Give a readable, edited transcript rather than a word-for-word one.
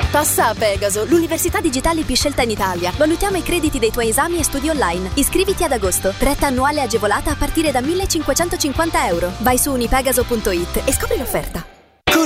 Passa a Pegaso, l'università digitale più scelta in Italia. Valutiamo i crediti dei tuoi esami e studi online. Iscriviti ad agosto. Retta annuale agevolata a partire da 1.550 euro. Vai su unipegaso.it e scopri l'offerta.